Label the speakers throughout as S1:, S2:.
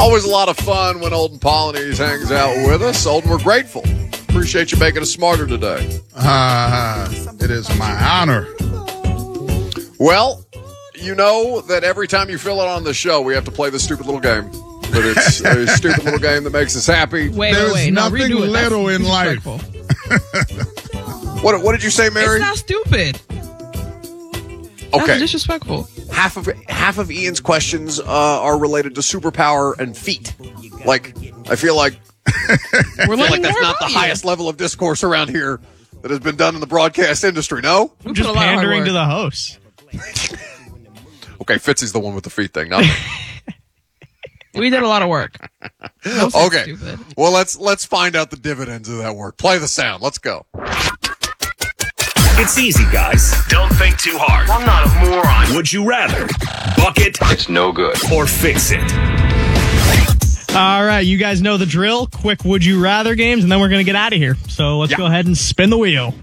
S1: Always a lot of fun when Olden Polynice hangs out with us. Olden, we're grateful. Appreciate you making us smarter today.
S2: It is my honor.
S1: Well, you know that every time you fill it on the show, we have to play this stupid little game. But it's a stupid little game that makes us happy.
S3: Wait.
S2: There's
S3: No,
S2: nothing
S3: redo it.
S2: little in life.
S1: What did you say, Mary?
S3: It's not stupid. That's
S1: Okay.
S3: disrespectful.
S1: Half of Ian's questions are related to superpower and feet. Like, I feel like
S3: We're learning
S1: that's
S3: more
S1: not the
S3: about you.
S1: highest level of discourse around here that has been done in the broadcast industry, no?
S3: We put
S4: Just
S3: a lot of hard
S4: pandering
S3: work.
S4: to the host.
S1: Okay, Fitzy's the one with the feet thing, not me.
S3: We did a lot of work. Don't say
S1: Okay.
S3: stupid.
S1: Well, let's find out the dividends of that work. Play the sound. Let's go.
S5: It's easy, guys. Don't think too hard. I'm not a moron. Would you rather bucket
S6: It's no good.
S5: or fix it?
S4: All right, you guys know the drill. Quick would you rather games, and then we're going to get out of here. So let's go ahead and spin the wheel.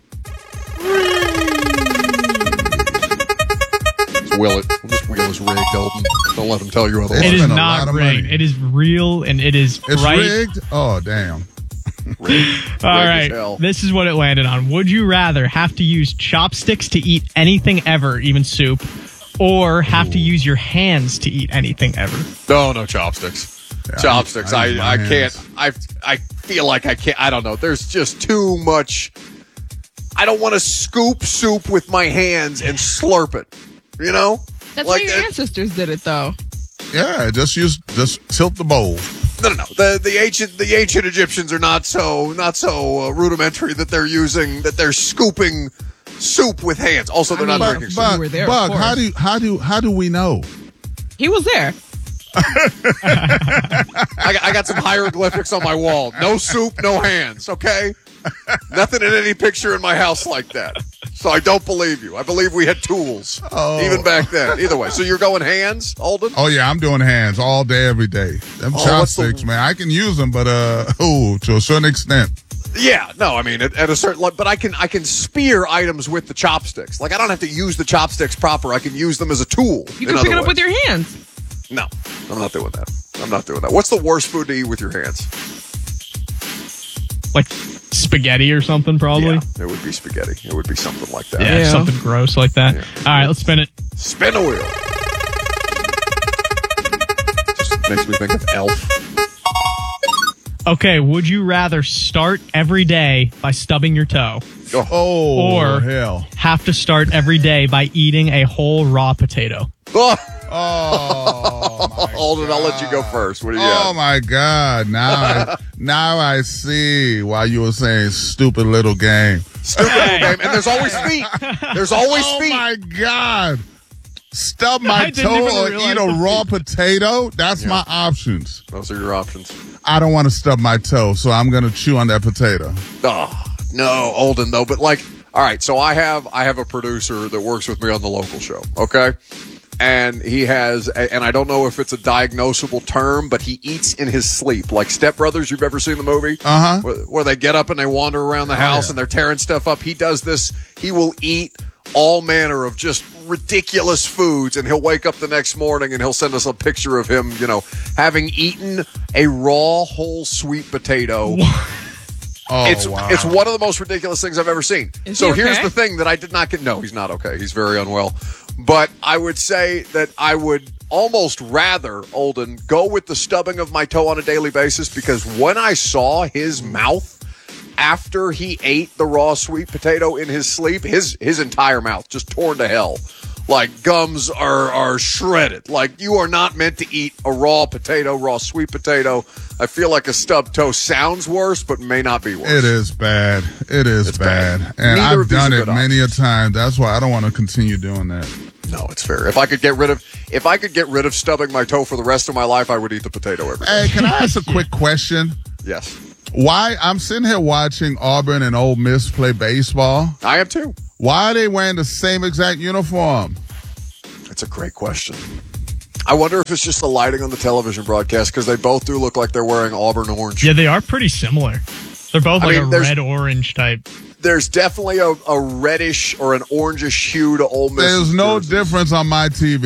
S1: Will it? This wheel is rigged, Elton. Don't let them tell you otherwise.
S4: It is
S2: been a
S4: not
S2: lot of
S4: rigged.
S2: money.
S4: It is real, and it is
S2: It's
S4: right.
S2: rigged? Oh, damn.
S1: Rigged.
S4: All
S1: Rigged as
S4: right,
S1: hell.
S4: this is what it landed on. Would you rather have to use chopsticks to eat anything ever, even soup, or have to use your hands to eat anything ever?
S1: No chopsticks.
S2: Yeah,
S1: Chopsticks.
S2: I use my
S1: I
S2: hands.
S1: can't. I feel like I can't. I don't know. There's just too much. I don't want to scoop soup with my hands and slurp it. You know?
S3: That's
S1: Like
S3: how your
S1: that-
S3: ancestors did it, though.
S2: Yeah, just tilt the bowl.
S1: No. The ancient Egyptians are not so rudimentary that they're scooping soup with hands. Also, they're not drinking soup.
S3: You were there, of
S2: Buck,
S3: course.
S2: how do we know?
S3: He was there.
S1: I got some hieroglyphics on my wall. No soup, no hands. Okay, nothing in any picture in my house like that. So I don't believe you. I believe we had tools even back then. Either way, so you're going hands, Alden?
S2: Oh yeah, I'm doing hands all day, every day. Them
S1: what's the-
S2: chopsticks, man, I can use them, but to a certain extent.
S1: Yeah, no, I mean at a certain but I can spear items with the chopsticks. Like I don't have to use the chopsticks proper. I can use them as a tool.
S3: You can pick it up with your hands.
S1: No, I'm not doing that. I'm not doing that. What's the worst food to eat with your hands?
S4: Like spaghetti or something, probably.
S1: Yeah, it would be spaghetti. It would be something like that.
S4: Yeah,
S3: Yeah.
S4: something gross like that.
S1: Yeah.
S4: All right, let's spin it.
S1: Spin a wheel. Just makes me think of Elf.
S4: Okay, would you rather start every day by stubbing your toe,
S2: Oh,
S4: Or-
S2: hell.
S4: have to start every day by eating a whole raw potato?
S1: Oh,
S2: Oh, my
S1: Alden, I'll let you go first. What do you
S2: Oh
S1: got?
S2: my God! Now I see why you were saying stupid little game.
S1: Stupid little game. And there's always feet. There's always
S2: Oh
S1: feet.
S2: my God! Stub
S4: I
S2: my
S4: didn't even
S2: toe or
S4: realize
S2: eat a
S4: the
S2: raw potato. That's my options.
S1: Those are your options.
S2: I don't want to stub my toe, so I'm gonna chew on that potato.
S1: Oh, no, Alden, though. But like, all right, so I have a producer that works with me on the local show, okay? And he has, and I don't know if it's a diagnosable term, but he eats in his sleep. Like Step Brothers, you've ever seen the movie?
S2: Uh-huh.
S1: Where they get up and they wander around the house
S2: yeah.
S1: and they're tearing stuff up. He does this. He will eat all manner of just ridiculous foods, and he'll wake up the next morning and he'll send us a picture of him, having eaten a raw whole sweet potato.
S2: Oh,
S1: It's
S2: wow.
S1: it's one of the most ridiculous things I've ever seen.
S3: Is
S1: So
S3: he
S1: here's
S3: okay?
S1: the thing that I did not get. No, he's not okay. He's very unwell. But I would say that I would almost rather, Olden, go with the stubbing of my toe on a daily basis, because when I saw his mouth after he ate the raw sweet potato in his sleep, his entire mouth just torn to hell. Like gums are shredded. Like you are not meant to eat a raw sweet potato. I feel like a stubbed toe sounds worse, but may not be worse.
S2: It is bad. It is
S1: It's bad.
S2: And
S1: Neither
S2: I've
S1: of these
S2: done
S1: are
S2: it
S1: good
S2: many a time. That's why I don't want to continue doing that.
S1: No, it's fair. If I could get rid of stubbing my toe for the rest of my life, I would eat the potato every day.
S2: Hey, can I ask a quick question?
S1: Yes.
S2: Why I'm sitting here watching Auburn and Ole Miss play baseball.
S1: I am too.
S2: Why are they wearing the same exact uniform?
S1: That's a great question. I wonder if it's just the lighting on the television broadcast, because they both do look like they're wearing Auburn orange.
S4: Yeah, they are pretty similar. They're both like a
S1: there's-
S4: red-orange type.
S1: There's definitely a reddish or an orangish hue to Ole Miss.
S2: There's no difference on my TV.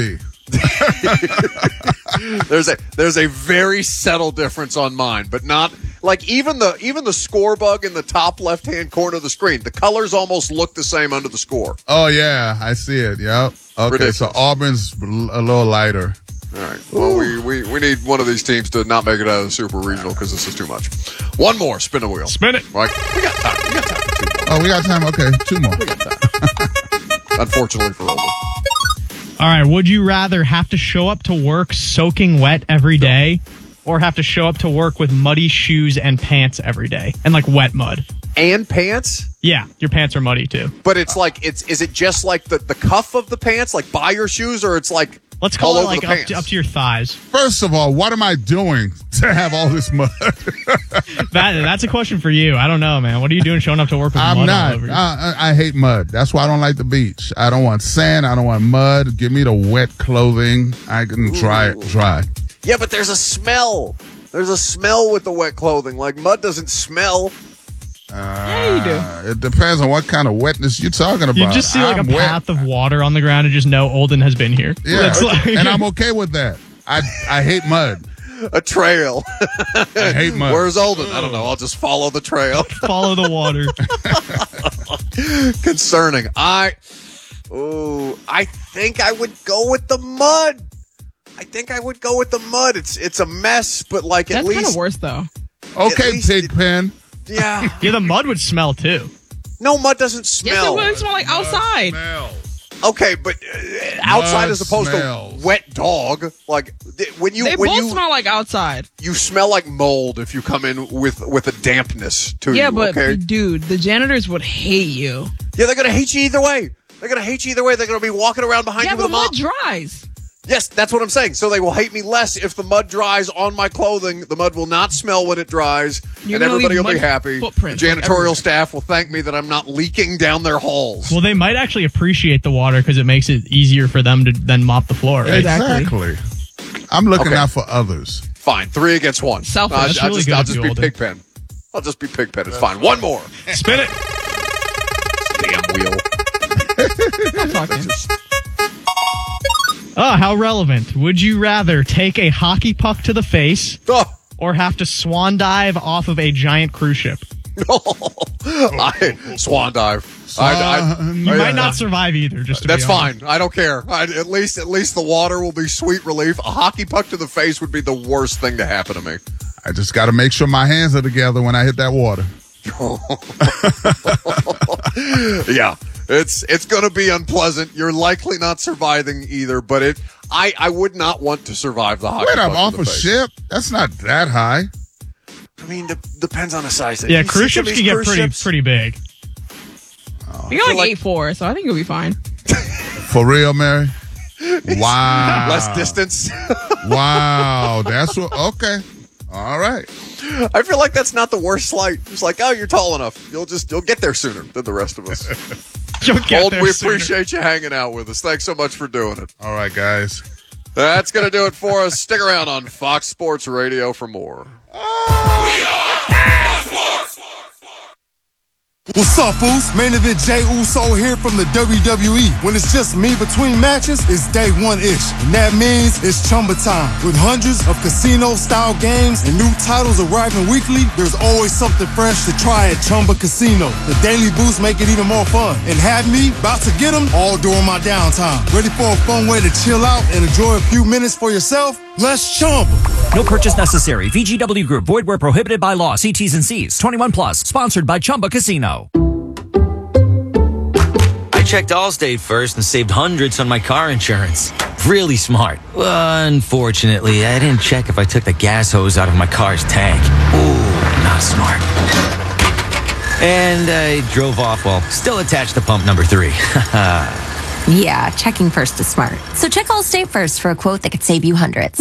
S1: There's a very subtle difference on mine, but not like even the score bug in the top left-hand corner of the screen. The colors almost look the same under the score.
S2: Oh, yeah. I see it. Yep. Okay,
S1: Ridiculous.
S2: so Auburn's a little lighter.
S1: All right. Well, we need one of these teams to not make it out of the Super Regional because this is too much. One more. Spin the wheel.
S4: Spin it.
S1: Like, we got time. We got time for 2 more.
S2: Oh, we got time. Okay, 2 more.
S1: We got time. Unfortunately for Olden.
S4: All right. Would you rather have to show up to work soaking wet every day or have to show up to work with muddy shoes and pants every day and like wet mud?
S1: And pants?
S4: Yeah, your pants are muddy too.
S1: But it's like, is it just like the cuff of the pants, like by your shoes, or it's like
S4: Let's
S1: all
S4: call it
S1: over
S4: like
S1: the
S4: up
S1: pants?
S4: up to your thighs.
S2: First of all, what am I doing to have all this mud?
S4: That's a question for you. I don't know, man. What are you doing showing up to work with
S2: I'm
S4: mud all
S2: not.
S4: over you?
S2: I hate mud. That's why I don't like the beach. I don't want sand. I don't want mud. Give me the wet clothing. I can dry.
S1: Yeah, but there's a smell. There's a smell with the wet clothing. Like mud doesn't smell.
S3: Yeah, you do.
S2: It depends on what kind of wetness you're talking about.
S4: You just see like
S2: I'm
S4: a
S2: wet.
S4: path of water on the ground and just know Olden has been here.
S2: Yeah,
S4: That's like-
S2: and I'm okay with that. I hate mud.
S1: A trail.
S2: I hate mud.
S1: Where's Olden? I don't know. I'll just follow the trail.
S4: follow the water.
S1: Concerning. I think I would go with the mud. It's a mess, but like at
S3: That's kind
S1: least
S3: of worse, though.
S2: Okay,
S1: least
S2: Pigpen.
S1: yeah.
S4: Yeah, the mud would smell too.
S1: No, mud doesn't
S3: Yes,
S1: smell.
S3: it would smell like outside.
S1: Okay, but outside
S2: Mud
S1: as opposed
S2: smells.
S1: to wet dog. Like when you
S3: They
S1: when
S3: both
S1: you
S3: smell like outside.
S1: you smell like mold if you come in with a dampness to
S3: Yeah,
S1: you.
S3: but
S1: Okay.
S3: dude, the janitors would hate you.
S1: Yeah, they're gonna hate you either way. They're gonna be walking around behind
S3: Yeah,
S1: you with
S3: but
S1: a mop.
S3: mud dries.
S1: Yes, that's what I'm saying. So they will hate me less if the mud dries on my clothing. The mud will not smell when it dries,
S3: You're
S1: and
S3: gonna
S1: everybody
S3: leave
S1: will be
S3: mud
S1: happy. The
S3: footprints, like,
S1: janitorial
S3: everywhere.
S1: staff will thank me that I'm not leaking down their halls.
S4: Well, they might actually appreciate the water because it makes it easier for them to then mop the floor, right?
S3: Exactly.
S2: I'm looking
S1: Okay.
S2: out for others.
S1: Fine, 3 against 1.
S3: Selfish.
S1: I'll
S3: That's
S4: really
S1: just,
S4: good
S1: I'll
S4: of
S1: just
S4: you,
S1: be
S4: Olden.
S1: Pigpen. I'll just be Pigpen. It's fine. One more.
S4: Spin it.
S1: Damn wheel.
S3: I'm talking.
S4: Oh, how relevant. Would you rather take a hockey puck to the face
S1: Oh,
S4: or have to swan dive off of a giant cruise ship?
S1: Swan dive.
S4: You might not survive either, just to
S1: That's
S4: be honest.
S1: fine. I don't care. At least the water will be sweet relief. A hockey puck to the face would be the worst thing to happen to me.
S2: I just got to make sure my hands are together when I hit that water.
S1: Yeah, it's going to be unpleasant. You're likely not surviving either, but I would not want to survive the hockey
S2: Wait,
S1: puck
S2: I'm
S1: to
S2: off
S1: the
S2: a
S1: face.
S2: ship? That's not that high.
S1: I mean, depends on the size.
S4: Yeah,
S1: You
S4: cruise
S1: see some
S4: ships
S1: of
S4: can
S1: these
S4: get
S1: cruise ships?
S4: pretty big.
S3: You got
S1: feel like-
S3: like 8'4", so I think you'll be fine.
S2: For real, Mary? Wow.
S1: Less distance.
S2: Wow. That's what. Okay. All right.
S1: I feel like that's not the worst slight. It's like, oh, you're tall enough. You'll get there sooner than the rest of us.
S4: You'll get
S1: Olden,
S4: there
S1: we
S4: sooner.
S1: appreciate you hanging out with us. Thanks so much for doing it.
S2: All right, guys.
S1: That's going to do it for us. Stick around on Fox Sports Radio for more.
S6: What's up, fools? Main event Jey Uso here from the WWE. When it's just me between matches, it's day one-ish. And that means it's Chumba time. With hundreds of casino-style games and new titles arriving weekly, there's always something fresh to try at Chumba Casino. The daily boosts make it even more fun. And have me about to get them all during my downtime. Ready for a fun way to chill out and enjoy a few minutes for yourself? Let's Chumba.
S7: No purchase necessary. VGW Group. Void where prohibited by law. See T's and C's. 21 plus. Sponsored by Chumba Casino.
S8: I checked Allstate first and saved hundreds on my car insurance. Really smart. Unfortunately, I didn't check if I took the gas hose out of my car's tank. Ooh, not smart. And I drove off while still attached to pump number 3.
S9: Yeah, checking first is smart. So check Allstate first for a quote that could save you hundreds.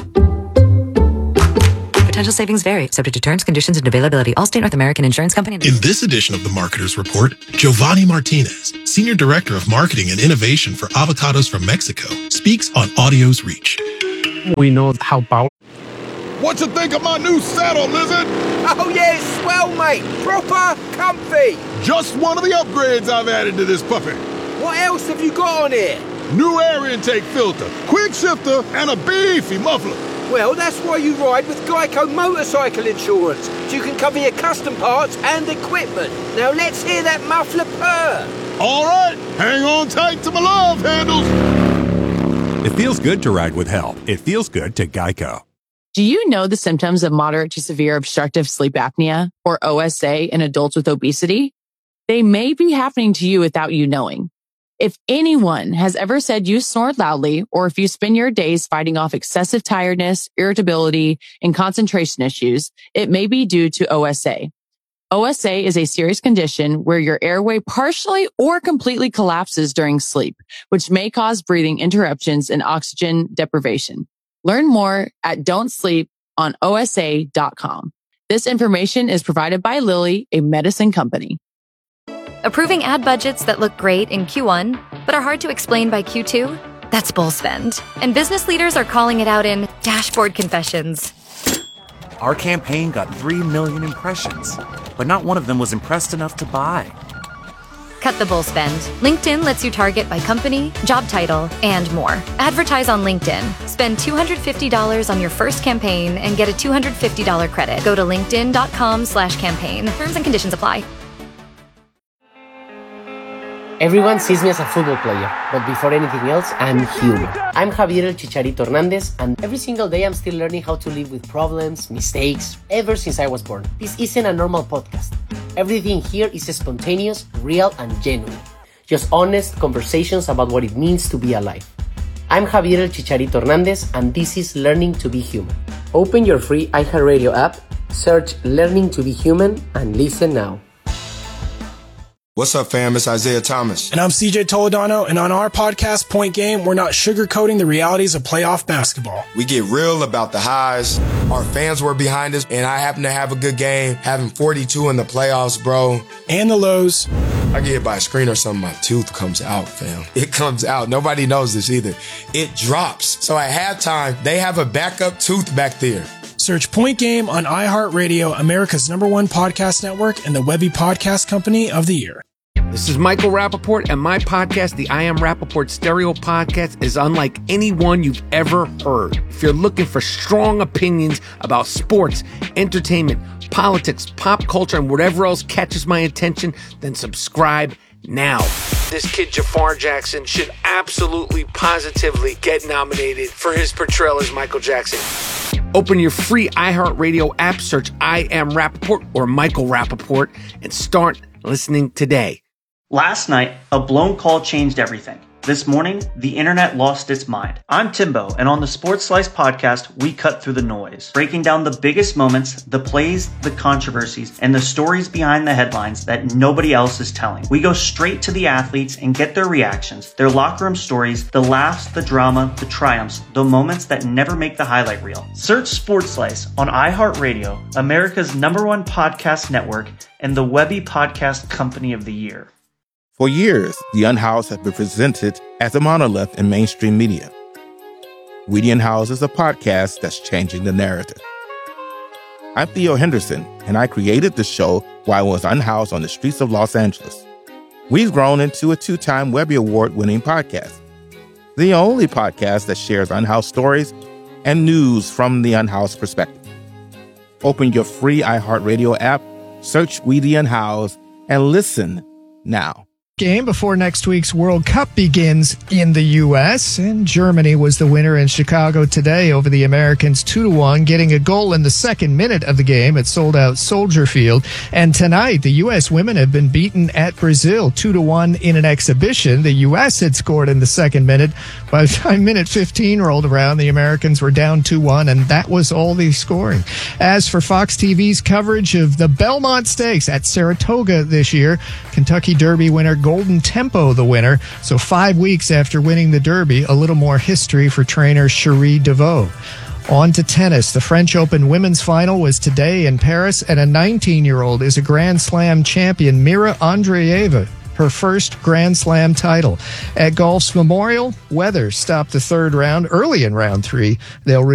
S9: Potential savings vary, subject to terms, conditions, and availability. Allstate North American Insurance Company.
S10: In this edition of the Marketer's Report, Giovanni Martinez, Senior Director of Marketing and Innovation for Avocados from Mexico, speaks on audio's reach.
S11: We know how powerful.
S2: What you think of my new saddle, Lizard?
S12: Oh, yeah, it's swell, mate. Proper comfy.
S2: Just one of the upgrades I've added to this puppy.
S12: What else have you got on it?
S13: new air intake filter, quick shifter, and a beefy muffler.
S12: Well, that's why you ride with Geico Motorcycle Insurance, so you can cover your custom parts and equipment. Now let's hear that muffler purr.
S13: All right, hang on tight to my love handles.
S14: It feels good to ride with help. It feels good to Geico.
S15: Do you know the symptoms of moderate to severe obstructive sleep apnea, or OSA, in adults with obesity? They may be happening to you without you knowing. If anyone has ever said you snore loudly, or if you spend your days fighting off excessive tiredness, irritability, and concentration issues, it may be due to OSA. OSA is a serious condition where your airway partially or completely collapses during sleep, which may cause breathing interruptions and oxygen deprivation. Learn more at don'tsleeponosa.com. This information is provided by Lilly, a medicine company.
S16: Approving ad budgets that look great in Q1, but are hard to explain by Q2? That's bull spend. And business leaders are calling it out in dashboard confessions.
S17: Our campaign got 3 million impressions, but not one of them was impressed enough to buy.
S16: Cut the bull spend. LinkedIn lets you target by company, job title, and more. Advertise on LinkedIn. Spend $250 on your first campaign and get a $250 credit. Go to linkedin.com/campaign. Terms and conditions apply.
S18: Everyone sees me as a football player, but before anything else, I'm human. I'm Javier El Chicharito Hernandez, and every single day I'm still learning how to live with problems, mistakes, ever since I was born. This isn't a normal podcast. Everything here is spontaneous, real, and genuine. Just honest conversations about what it means to be alive. I'm Javier El Chicharito Hernandez, and this is Learning to be Human. Open your free iHeartRadio app, search Learning to be Human, and listen now.
S19: What's up, fam? It's Isaiah Thomas.
S20: And I'm CJ Toledano, and on our podcast, Point Game, we're not sugarcoating the realities of playoff basketball.
S19: We get real about the highs. Our fans were behind us, and I happen to have a good game, having 42 in the playoffs, bro.
S20: And the lows.
S19: I get hit by a screen or something, my tooth comes out, fam. It comes out. Nobody knows this either. It drops. So at halftime, they have a backup tooth back there.
S20: Search Point Game on iHeartRadio, America's #1 podcast network, and the Webby Podcast Company of the Year.
S12: This is Michael Rappaport, and my podcast, the I Am Rappaport Stereo Podcast, is unlike any one you've ever heard. If you're looking for strong opinions about sports, entertainment, politics, pop culture, and whatever else catches my attention, then subscribe now. This kid, Jafar Jackson, should absolutely, positively get nominated for his portrayal as Michael Jackson. Open your free iHeartRadio app, search I Am Rappaport or Michael Rappaport, and start listening today.
S21: Last night, a blown call changed everything. This morning, the internet lost its mind. I'm Timbo, and on the Sports Slice podcast, we cut through the noise, breaking down the biggest moments, the plays, the controversies, and the stories behind the headlines that nobody else is telling. We go straight to the athletes and get their reactions, their locker room stories, the laughs, the drama, the triumphs, the moments that never make the highlight reel. Search Sports Slice on iHeartRadio, America's #1 podcast network, and the Webby Podcast Company of the Year.
S22: For years, The Unhoused have been presented as a monolith in mainstream media. We the Unhoused is a podcast that's changing the narrative. I'm Theo Henderson, and I created the show while I was unhoused on the streets of Los Angeles. We've grown into a 2-time Webby Award-winning podcast, the only podcast that shares unhoused stories and news from the unhoused perspective. Open your free iHeartRadio app, search We the Unhoused, and listen now.
S4: Game before next week's World Cup begins in the U.S., and Germany was the winner in Chicago today over the Americans 2-1, getting a goal in the second minute of the game at sold-out Soldier Field. And tonight, the U.S. women have been beaten at Brazil 2-1 in an exhibition. The U.S. had scored in the second minute. By the time minute 15 rolled around, the Americans were down 2-1, and that was all the scoring. As for Fox TV's coverage of the Belmont Stakes at Saratoga this year, Kentucky Derby winner Golden Tempo the winner. So 5 weeks after winning the Derby, a little more history for trainer Cherie DeVaux. On to tennis. The French Open women's final was today in Paris, and a 19-year-old is a Grand Slam champion, Mira Andreeva, her first Grand Slam title. At golf's Memorial, weather stopped the third round early in round 3. They'll